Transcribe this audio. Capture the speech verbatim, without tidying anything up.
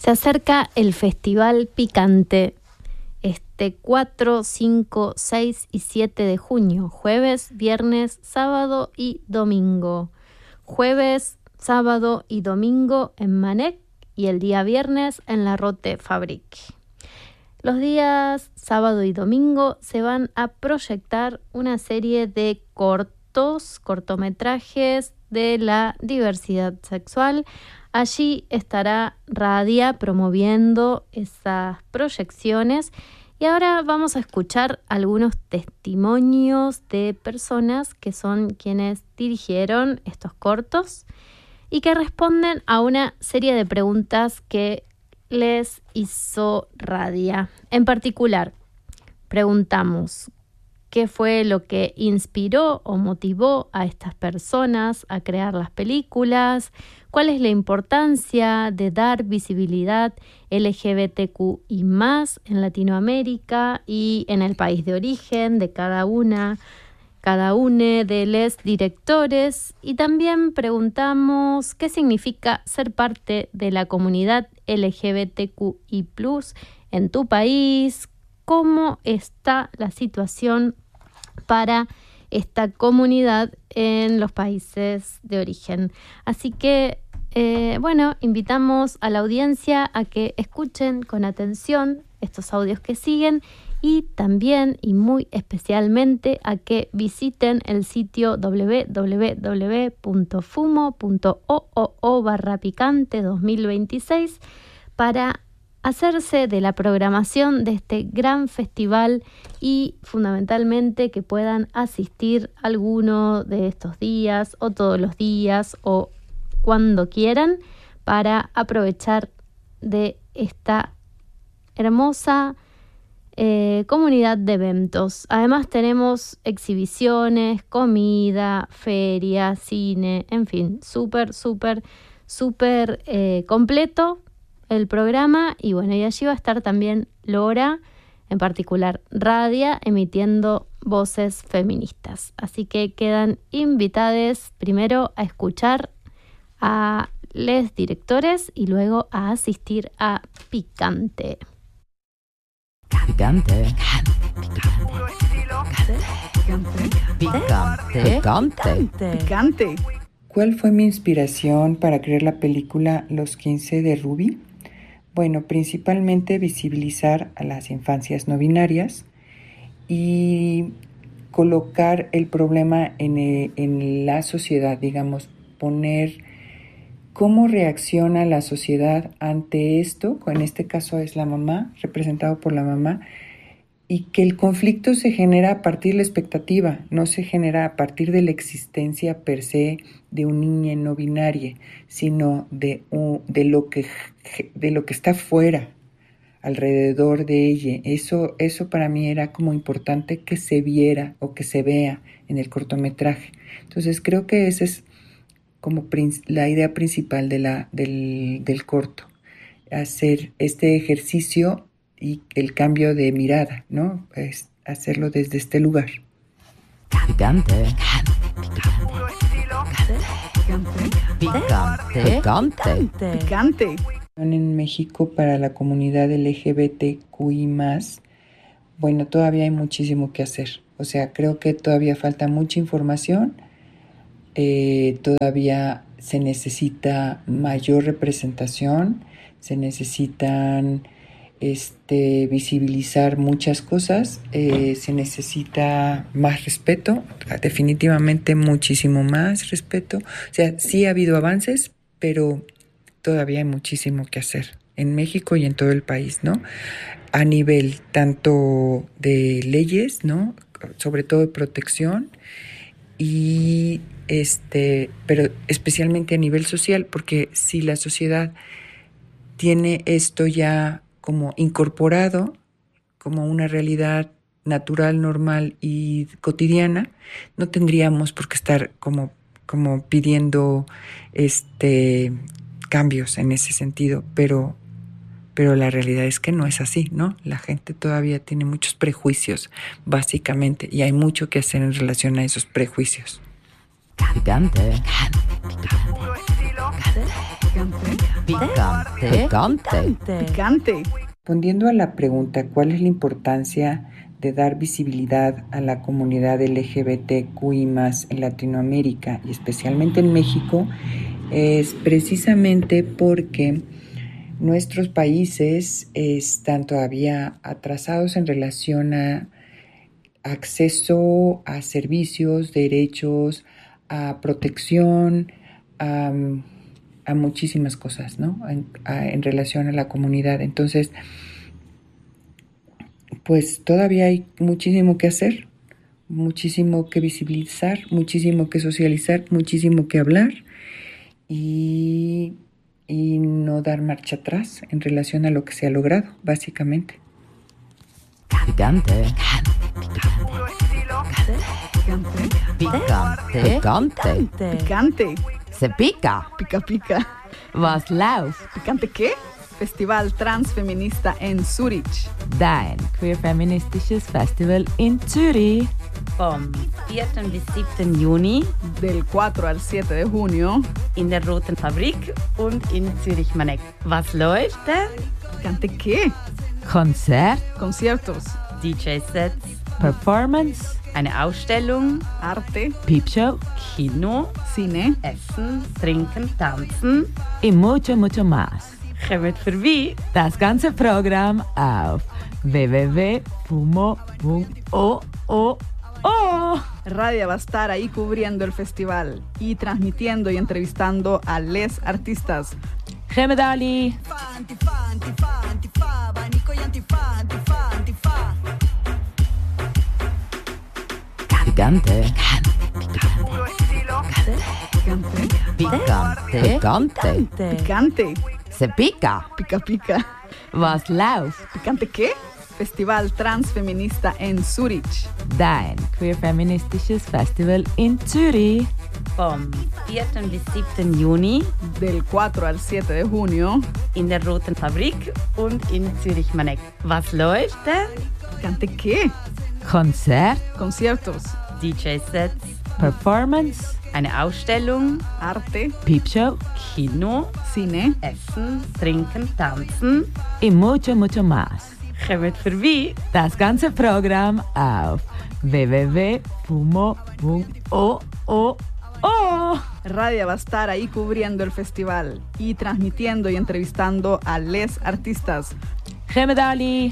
Se acerca el Festival Picante este cuatro, cinco, seis y siete de junio, jueves, viernes, sábado y domingo. Jueves, sábado y domingo en Manec y el día viernes en la Rote Fabrique. Los días sábado y domingo se van a proyectar una serie de cortos, cortometrajes de la diversidad sexual. Allí estará Radia promoviendo esas proyecciones y ahora vamos a escuchar algunos testimonios de personas que son quienes dirigieron estos cortos y que responden a una serie de preguntas que les hizo Radia. En particular, preguntamos qué fue lo que inspiró o motivó a estas personas a crear las películas, cuál es la importancia de dar visibilidad L G B T Q I más, en Latinoamérica y en el país de origen de cada una, cada uno de los directores, y también preguntamos qué significa ser parte de la comunidad L G B T Q I plus en tu país, cómo está la situación para esta comunidad en los países de origen. Así que, eh, bueno, invitamos a la audiencia a que escuchen con atención estos audios que siguen y también y muy especialmente a que visiten el sitio doble u doble u doble u punto fumo punto oo barra picante dos mil veintiséis para hacerse de la programación de este gran festival y fundamentalmente que puedan asistir alguno de estos días o todos los días o cuando quieran para aprovechar de esta hermosa eh, comunidad de eventos. Además tenemos exhibiciones, comida, feria, cine, en fin, súper, súper, súper eh, completo el programa. Y bueno, y allí va a estar también Lora, en particular Radia, emitiendo voces feministas. Así que quedan invitadas primero a escuchar a les directores y luego a asistir a Picante. Picante. Picante. Picante. Picante. ¿Cuál fue mi inspiración para crear la película Los quince de Ruby? Bueno, principalmente visibilizar a las infancias no binarias y colocar el problema en, el, en la sociedad, digamos, poner cómo reacciona la sociedad ante esto, en este caso es la mamá, representado por la mamá, y que el conflicto se genera a partir de la expectativa, no se genera a partir de la existencia per se de un niño no binario, sino de, un, de, lo que, de lo que está fuera, alrededor de ella. Eso, eso para mí era como importante que se viera o que se vea en el cortometraje. Entonces creo que esa es como prin- la idea principal de la, del, del corto, hacer este ejercicio y el cambio de mirada, ¿no? Es hacerlo desde este lugar. Picante. Picante. Picante. Picante. En México para la comunidad L G B T Q I más, bueno, todavía hay muchísimo que hacer. O sea, creo que todavía falta mucha información, eh, todavía se necesita mayor representación, se necesitan este, visibilizar muchas cosas, eh, se necesita más respeto, definitivamente muchísimo más respeto. O sea, sí ha habido avances, pero todavía hay muchísimo que hacer en México y en todo el país, ¿no? A nivel tanto de leyes, ¿no? Sobre todo de protección, y este, pero especialmente a nivel social, porque si la sociedad tiene esto ya como incorporado, como una realidad natural, normal y cotidiana, no tendríamos por qué estar como, como pidiendo este cambios en ese sentido, pero, pero la realidad es que no es así, ¿no? La gente todavía tiene muchos prejuicios, básicamente, y hay mucho que hacer en relación a esos prejuicios. Picante. Picante. Picante. Picante. Picante. Respondiendo a la pregunta, ¿cuál es la importancia de dar visibilidad a la comunidad L G B T Q I más, en Latinoamérica y especialmente en México? Es precisamente porque nuestros países están todavía atrasados en relación a acceso a servicios, derechos, a protección, a, a muchísimas cosas, ¿no? En, a, en relación a la comunidad. Entonces, pues todavía hay muchísimo que hacer, muchísimo que visibilizar, muchísimo que socializar, muchísimo que hablar y, y no dar marcha atrás en relación a lo que se ha logrado, básicamente. Picante. Picante. Picante. Picante. Se pica. Pica pica. Was läuft? ¿Picante qué? Festival Transfeminista en Zurich. Dein queer-feministisches Festival in Zürich. Vom vierten bis siebten Juni Del cuatro al siete de junio. in der Roten Fabrik und in Zürich-Maneck. Was läuft denn? ¿Picante qué? Konzert, Conciertos. D J-Sets, Performance, eine Ausstellung, Arte. Peepshow Kino, Cine. Essen, Trinken, Tanzen. y mucho, mucho más. Kommt vorbei. Das ganze Programm auf w w w punto fumo punto org. Radia va a estar ahí cubriendo el festival y transmitiendo y entrevistando a les artistas. Gemedali. Picante. Picante. Picante. Picante. Se pica. Pica pica. Was läuft? ¿Picante qué? Festival Transfeminista en Zurich. Dein queer-feministisches Festival in Zürich. Vom vierten bis siebten Juni Del cuatro al siete de junio. in der Roten Fabrik und in Zürich-Maneck. Was läuft denn? ¿Picante qué? Konzert, Conciertos. D J-Sets, Performance, eine Ausstellung, Arte. Peepshow Kino, Cine. Essen, Trinken, Tanzen. y mucho, mucho más. Kommt vorbei. Das ganze Programm auf w w w punto fumo punto org. Radia va a estar ahí cubriendo el festival y transmitiendo y entrevistando a les artistas. Gemedali.